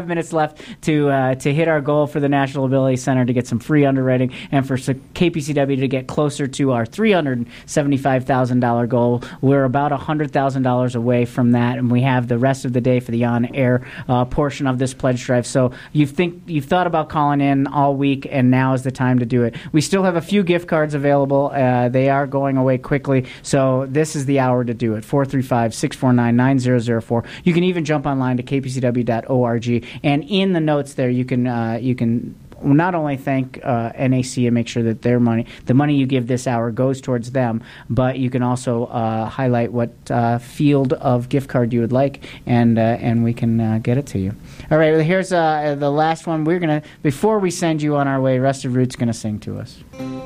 minutes left to hit our goal for the National Ability Center to get some free underwriting and for KPCW to get closer to our $375,000 goal. We're about $100,000 away from that, and we have the rest of the day for the on-air portion of this pledge drive. So you've thought about calling in all week, and now is the time to do it. We still have a few gift cards available. They are going away quickly, so this is the hour to do it. 435-649-9004. You can even jump online to kpcw.org. And in the notes there, you can not only thank NAC and make sure that the money you give this hour goes towards them, but you can also highlight what field of gift card you would like, and we can get it to you. All right, well, here's the last one. Before we send you on our way, Rusted Root's going to sing to us.